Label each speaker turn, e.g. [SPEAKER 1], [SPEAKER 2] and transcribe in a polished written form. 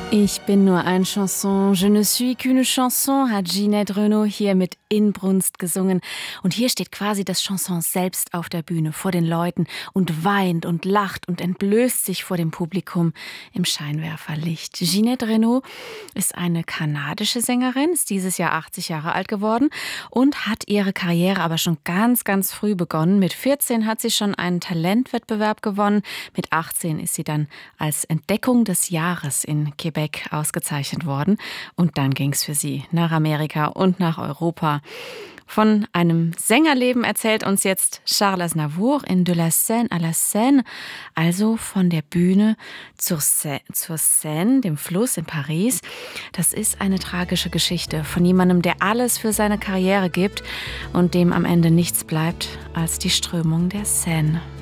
[SPEAKER 1] Ich bin nur ein Chanson, je ne suis qu'une chanson, hat Ginette Renault hier mit Inbrunst gesungen. Und hier steht quasi das Chanson selbst auf der Bühne vor den Leuten und weint und lacht und entblößt sich vor dem Publikum im Scheinwerferlicht. Ginette Renault ist eine kanadische Sängerin, ist dieses Jahr 80 Jahre alt geworden und hat ihre Karriere aber schon ganz, ganz früh begonnen. Mit 14 hat sie schon einen Talentwettbewerb gewonnen. Mit 18 ist sie dann als Entdeckung des Jahres in Quebec ausgezeichnet worden. Und dann ging es für sie nach Amerika und nach Europa. Von einem Sängerleben erzählt uns jetzt Charles Aznavour in De la Seine à la Seine, also von der Bühne zur Seine, dem Fluss in Paris. Das ist eine tragische Geschichte von jemandem, der alles für seine Karriere gibt und dem am Ende nichts bleibt als die Strömung der Seine.